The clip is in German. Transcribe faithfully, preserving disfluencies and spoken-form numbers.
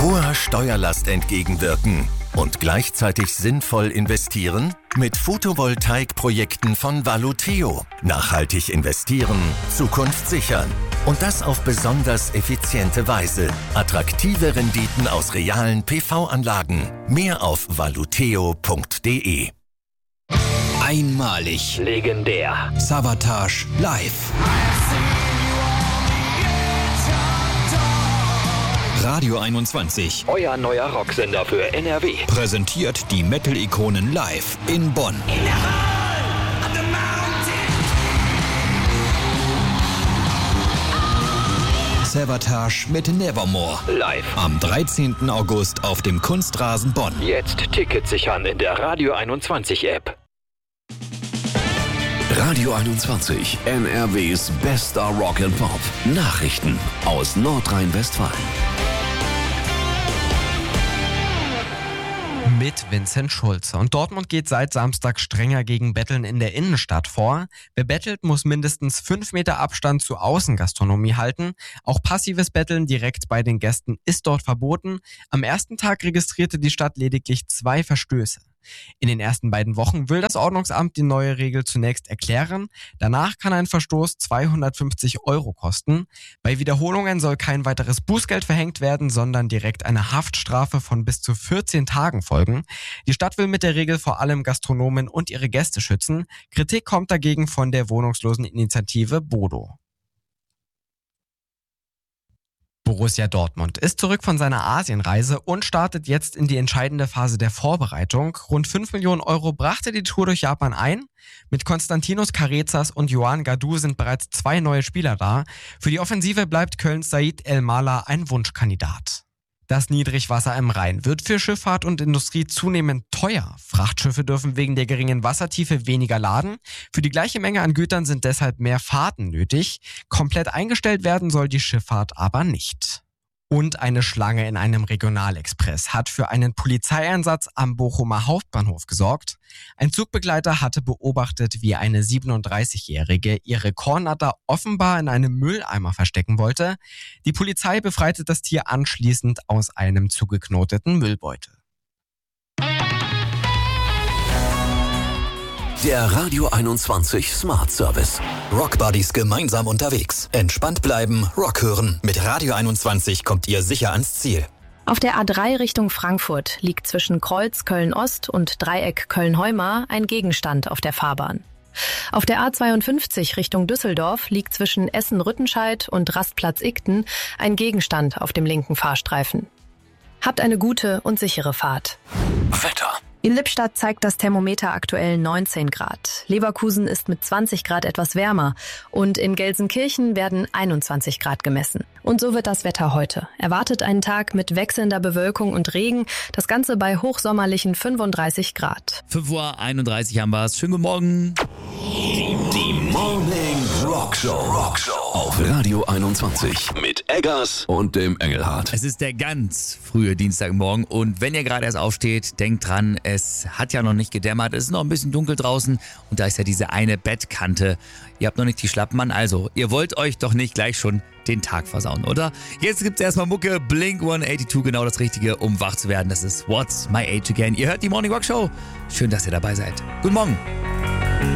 Hoher Steuerlast entgegenwirken und gleichzeitig sinnvoll investieren? Mit Photovoltaikprojekten von Valuteo. Nachhaltig investieren, Zukunft sichern. Und das auf besonders effiziente Weise. Attraktive Renditen aus realen P V-Anlagen. Mehr auf valuteo punkt de. Einmalig. Legendär. Savatage live. Radio einundzwanzig. Euer neuer Rocksender für N R W. Präsentiert die Metal-Ikonen live in Bonn. Savatage mit Nevermore. Live. Am dreizehnten August auf dem Kunstrasen Bonn. Jetzt Tickets sichern in der Radio einundzwanzig App. Radio einundzwanzig, N R Ws bester Rock and Pop. Nachrichten aus Nordrhein-Westfalen. Mit Vincent Schulze. Und Dortmund geht seit Samstag strenger gegen Betteln in der Innenstadt vor. Wer bettelt, muss mindestens fünf Meter Abstand zur Außengastronomie halten. Auch passives Betteln direkt bei den Gästen ist dort verboten. Am ersten Tag registrierte die Stadt lediglich zwei Verstöße. In den ersten beiden Wochen will das Ordnungsamt die neue Regel zunächst erklären. Danach kann ein Verstoß zweihundertfünfzig Euro kosten. Bei Wiederholungen soll kein weiteres Bußgeld verhängt werden, sondern direkt eine Haftstrafe von bis zu vierzehn Tagen folgen. Die Stadt will mit der Regel vor allem Gastronomen und ihre Gäste schützen. Kritik kommt dagegen von der Wohnungsloseninitiative Bodo. Borussia Dortmund ist zurück von seiner Asienreise und startet jetzt in die entscheidende Phase der Vorbereitung. Rund fünf Millionen Euro brachte die Tour durch Japan ein. Mit Konstantinos Carezas und Joan Gadu sind bereits zwei neue Spieler da. Für die Offensive bleibt Kölns Said El-Mala ein Wunschkandidat. Das Niedrigwasser im Rhein wird für Schifffahrt und Industrie zunehmend teuer. Frachtschiffe dürfen wegen der geringen Wassertiefe weniger laden. Für die gleiche Menge an Gütern sind deshalb mehr Fahrten nötig. Komplett eingestellt werden soll die Schifffahrt aber nicht. Und eine Schlange in einem Regionalexpress hat für einen Polizeieinsatz am Bochumer Hauptbahnhof gesorgt. Ein Zugbegleiter hatte beobachtet, wie eine siebenunddreißigjährige ihre Kornnatter offenbar in einem Mülleimer verstecken wollte. Die Polizei befreite das Tier anschließend aus einem zugeknoteten Müllbeutel. Der Radio einundzwanzig Smart Service. Rockbuddies gemeinsam unterwegs. Entspannt bleiben, Rock hören. Mit Radio einundzwanzig kommt ihr sicher ans Ziel. Auf der A drei Richtung Frankfurt liegt zwischen Kreuz Köln-Ost und Dreieck Köln-Heumar ein Gegenstand auf der Fahrbahn. Auf der A zweiundfünfzig Richtung Düsseldorf liegt zwischen Essen-Rüttenscheid und Rastplatz Igten ein Gegenstand auf dem linken Fahrstreifen. Habt eine gute und sichere Fahrt. Wetter. In Lippstadt zeigt das Thermometer aktuell neunzehn Grad. Leverkusen ist mit zwanzig Grad etwas wärmer und in Gelsenkirchen werden einundzwanzig Grad gemessen. Und so wird das Wetter heute. Erwartet einen Tag mit wechselnder Bewölkung und Regen, das Ganze bei hochsommerlichen fünfunddreißig Grad. fünf Uhr einunddreißig haben wir es. Schönen guten Morgen. Die Morning Rock Show. Rock Show auf Radio einundzwanzig mit Eggers und dem Engelhardt. Es ist der ganz frühe Dienstagmorgen und wenn ihr gerade erst aufsteht, denkt dran, es hat ja noch nicht gedämmert, es ist noch ein bisschen dunkel draußen und da ist ja diese eine Bettkante. Ihr habt noch nicht die Schlappen an, also ihr wollt euch doch nicht gleich schon den Tag versauen, oder? Jetzt gibt's erstmal Mucke, Blink hundertzweiundachtzig, genau das Richtige, um wach zu werden. Das ist What's My Age Again. Ihr hört die Morning Rock Show. Schön, dass ihr dabei seid. Guten Morgen.